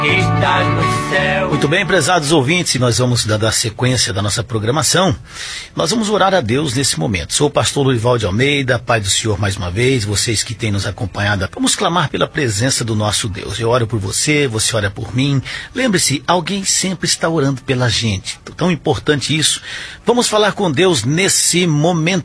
Está no céu. Muito bem, prezados ouvintes, nós vamos dando a sequência da nossa programação. Nós vamos orar a Deus nesse momento. Sou o pastor Lorival de Almeida, Pai do Senhor mais uma vez, vocês que têm nos acompanhado. Vamos clamar pela presença do nosso Deus. Eu oro por você, você ora por mim. Lembre-se, alguém sempre está orando pela gente. Tão importante isso. Vamos falar com Deus nesse momento.